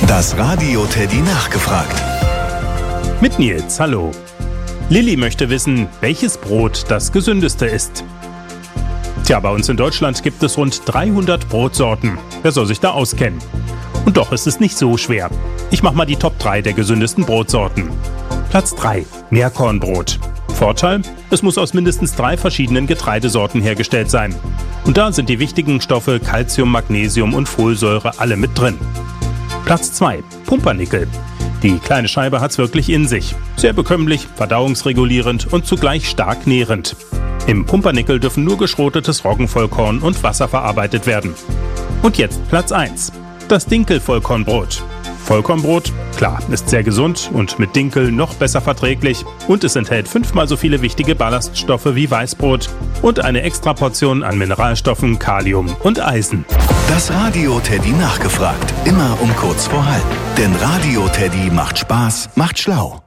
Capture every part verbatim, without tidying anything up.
Das Radio Teddy nachgefragt. Mit Nils, hallo. Lilly möchte wissen, welches Brot das gesündeste ist. Tja, bei uns in Deutschland gibt es rund dreihundert Brotsorten. Wer soll sich da auskennen? Und doch ist es nicht so schwer. Ich mach mal die Top drei der gesündesten Brotsorten. Platz drei. Mehrkornbrot. Vorteil? Es muss aus mindestens drei verschiedenen Getreidesorten hergestellt sein. Und da sind die wichtigen Stoffe Calcium, Magnesium und Folsäure alle mit drin. Platz zwei. Pumpernickel. Die kleine Scheibe hat's wirklich in sich. Sehr bekömmlich, verdauungsregulierend und zugleich stark nährend. Im Pumpernickel dürfen nur geschrotetes Roggenvollkorn und Wasser verarbeitet werden. Und jetzt Platz eins. Das Dinkelvollkornbrot. Vollkornbrot, klar, ist sehr gesund und mit Dinkel noch besser verträglich und es enthält fünfmal so viele wichtige Ballaststoffe wie Weißbrot und eine Extraportion an Mineralstoffen, Kalium und Eisen. Das Radio Teddy nachgefragt. Immer um kurz vor halb. Denn Radio Teddy macht Spaß, macht schlau.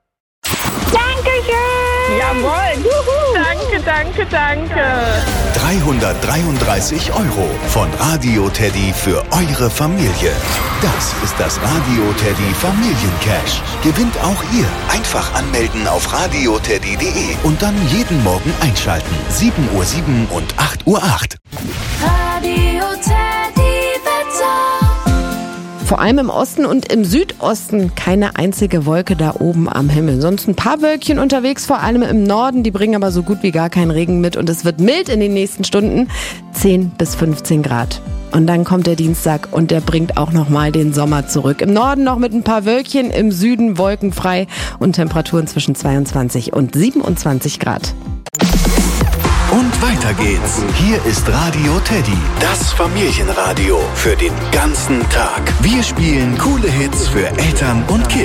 Dankeschön! Jawohl! Juhu. Danke, danke, danke! dreihundertdreiunddreißig Euro von Radio Teddy für eure Familie. Das ist das Radio Teddy Familiencash. Gewinnt auch ihr. Einfach anmelden auf radio teddy punkt de und dann jeden Morgen einschalten. sieben Uhr sieben und acht Uhr acht. Radio Teddy Wetter. Vor allem im Osten und im Südosten keine einzige Wolke da oben am Himmel. Sonst ein paar Wölkchen unterwegs, vor allem im Norden. Die bringen aber so gut wie gar keinen Regen mit und es wird mild in den nächsten Stunden. zehn bis fünfzehn Grad. Und dann kommt der Dienstag und der bringt auch nochmal den Sommer zurück. Im Norden noch mit ein paar Wölkchen, im Süden wolkenfrei und Temperaturen zwischen zweiundzwanzig und siebenundzwanzig Grad. Und weiter geht's. Hier ist Radio Teddy, das Familienradio für den ganzen Tag. Wir spielen coole Hits für Eltern und Kinder.